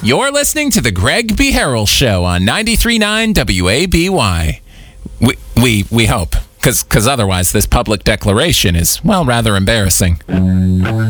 You're listening to the Greg B. Harrell Show on 93.9 WABY. We hope, because otherwise this public declaration is, well, rather embarrassing.